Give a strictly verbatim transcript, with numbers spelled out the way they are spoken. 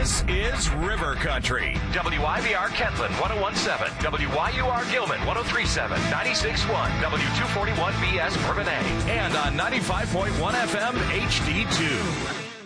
This is River Country. W I V R Kentland one oh one point seven, W Y U R Gilman one oh three point seven, ninety-six point one, W two forty-one B S Bourbonnais, And on ninety-five point one F M H D two.